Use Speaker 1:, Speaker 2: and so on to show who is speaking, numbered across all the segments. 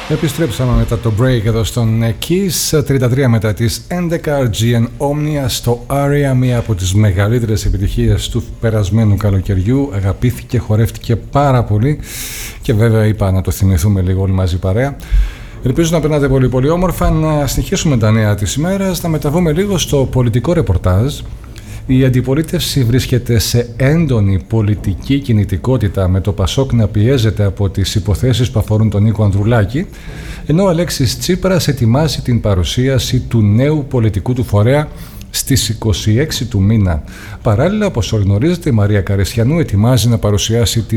Speaker 1: Επιστρέψαμε μετά το break εδώ στον Kiss. 33 μετά τις 11, RGN Omnia στο Aria, μία από τις μεγαλύτερες επιτυχίες του περασμένου καλοκαιριού. Αγαπήθηκε, χορεύτηκε πάρα πολύ και βέβαια είπα να το θυμηθούμε λίγο όλοι μαζί παρέα. Ελπίζω να περνάτε πολύ πολύ όμορφα. Να συνεχίσουμε τα νέα της ημέρας, να μεταβούμε λίγο στο πολιτικό ρεπορτάζ. Η αντιπολίτευση βρίσκεται σε έντονη πολιτική κινητικότητα, με το Πασόκ να πιέζεται από τις υποθέσεις που αφορούν τον Νίκο Ανδρουλάκη, ενώ ο Αλέξης Τσίπρας ετοιμάζει την παρουσίαση του νέου πολιτικού του φορέα στις 26 του μήνα. Παράλληλα, όπως όλοι γνωρίζετε, η Μαρία Καριστιανού ετοιμάζει να παρουσιάσει τη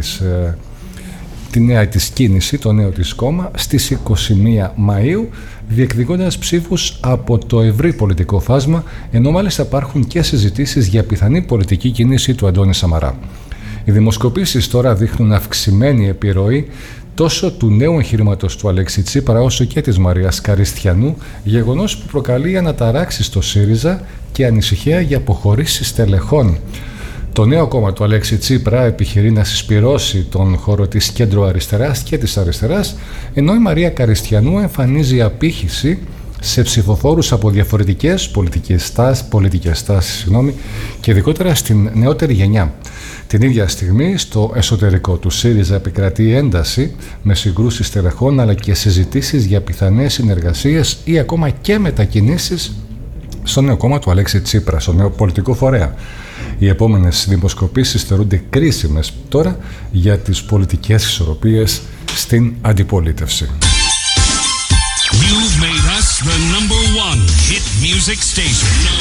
Speaker 1: νέα της κίνηση, το νέο της κόμμα, στις 21 Μαΐου, διεκδικώντας ψήφους από το ευρύ πολιτικό φάσμα, ενώ μάλιστα υπάρχουν και συζητήσεις για πιθανή πολιτική κίνηση του Αντώνη Σαμαρά. Οι δημοσκοπήσεις τώρα δείχνουν αυξημένη επιρροή τόσο του νέου εγχειρήματος του Αλέξη Τσίπρα όσο και της Μαρίας Καριστιανού, γεγονός που προκαλεί αναταράξεις στο ΣΥΡΙΖΑ και ανησυχία για αποχωρήσεις στελεχών. Το νέο κόμμα του Αλέξη Τσίπρα επιχειρεί να συσπυρώσει τον χώρο της κέντρο-αριστεράς και της αριστεράς, ενώ η Μαρία Καριστιανού εμφανίζει απήχηση σε ψηφοφόρους από διαφορετικές πολιτικές στάσεις και ειδικότερα στην νεότερη γενιά. Την ίδια στιγμή, στο εσωτερικό του ΣΥΡΙΖΑ επικρατεί ένταση με συγκρούσεις στελεχών αλλά και συζητήσεις για πιθανές συνεργασίες ή ακόμα και μετακινήσεις στο νέο κόμμα του Αλέξη Τσίπρα, στο νέο πολιτικό φορέα. Οι επόμενες δημοσκοπήσεις θεωρούνται κρίσιμες τώρα για τις πολιτικές ισορροπίες στην αντιπολίτευση.
Speaker 2: You've made us the number one hit music station.